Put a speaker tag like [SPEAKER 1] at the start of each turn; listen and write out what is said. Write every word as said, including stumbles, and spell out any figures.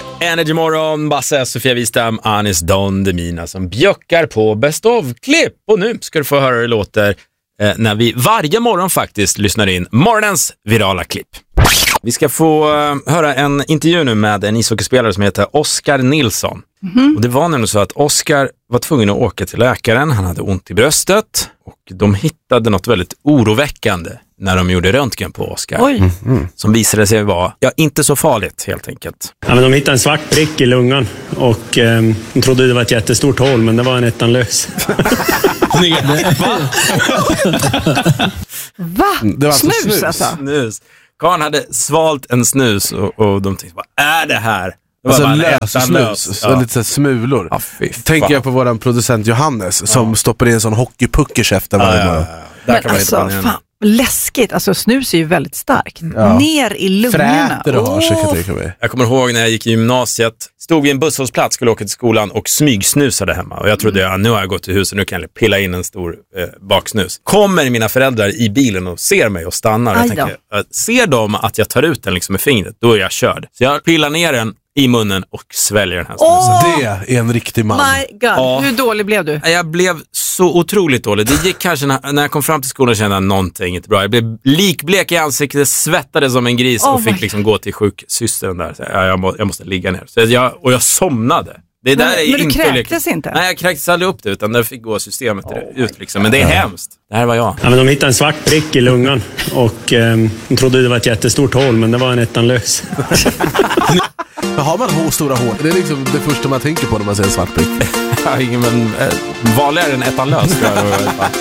[SPEAKER 1] Energy Morgon, Basse, Sofia Wistam, Anis Don Demina som bjöckar på Best of-klipp. Och nu ska du få höra hur det låter eh, när vi varje morgon faktiskt lyssnar in morgonens virala klipp. Vi ska få uh, höra en intervju nu med en ishockeyspelare som heter Oskar Nilsson. Mm-hmm. Och det var nämligen så att Oskar var tvungen att åka till läkaren. Han hade ont i bröstet och de hittade något väldigt oroväckande när de gjorde röntgen på Oskar. Oj. Mm-hmm. Som visade sig vara, ja, inte så farligt helt enkelt.
[SPEAKER 2] Ja, men de hittade en svart prick i lungan och eh, de trodde det var ett jättestort hål, men det var en ettanlös.
[SPEAKER 1] Va?
[SPEAKER 3] Va?
[SPEAKER 4] Det var alltså
[SPEAKER 3] snus,
[SPEAKER 4] snus
[SPEAKER 3] alltså?
[SPEAKER 1] Snus. Karn hade svalt en snus och, och de tänkte, vad är det här? Det
[SPEAKER 4] alltså
[SPEAKER 1] lös
[SPEAKER 4] snus, så
[SPEAKER 1] ja.
[SPEAKER 4] lite så här smulor.
[SPEAKER 1] Ja,
[SPEAKER 4] tänker jag på våran producent Johannes ja. som stoppar in en sån hockeypuck i käften
[SPEAKER 1] ja,
[SPEAKER 4] varje
[SPEAKER 1] ja,
[SPEAKER 4] morgon.
[SPEAKER 1] ja, ja.
[SPEAKER 3] Men alltså, fan, läskigt. Alltså snus är ju väldigt starkt. Ja. Ner i lungorna.
[SPEAKER 4] Fräter och har sig, kan jag tänka mig.
[SPEAKER 1] Jag kommer ihåg när jag gick i gymnasiet, stod vid en busshållplats, skulle åka till skolan och smygsnusade hemma. Och jag trodde, mm. ja, nu har jag gått till huset, nu kan jag pilla in en stor eh, baksnus. Kommer mina föräldrar i bilen och ser mig och stannar. Och jag tänker, ser de att jag tar ut den liksom med fingret, då är jag körd. Så jag pillar ner den i munnen och sväljer den här snusen.
[SPEAKER 3] Oh!
[SPEAKER 4] Det är en riktig man.
[SPEAKER 3] My God.
[SPEAKER 1] Ja.
[SPEAKER 3] Hur dålig blev du?
[SPEAKER 1] Jag blev så otroligt dålig. Det gick kanske när, när jag kom fram till skolan, kände jag någonting inte bra. Jag blev likblek i ansiktet, svettade som en gris oh och fick liksom gå till sjuksystern där. Så jag, jag, må, jag måste ligga ner. Så jag, och jag somnade. Det där
[SPEAKER 3] men
[SPEAKER 1] är
[SPEAKER 3] men du
[SPEAKER 1] inte
[SPEAKER 3] kräktes inte?
[SPEAKER 1] Nej, jag kräktes aldrig upp det, utan det fick gå systemet oh ut liksom. Men det är hemskt. Det här var jag.
[SPEAKER 2] Ja, men de hittade en svart prick i lungan och eh, de trodde det var ett jättestort hål, men det var en ettanlös.
[SPEAKER 4] Men har man hår, stora hår? Det är liksom det första man tänker på när man ser en svart prick.
[SPEAKER 1] Ja, men eh, vanligare än ettanlös.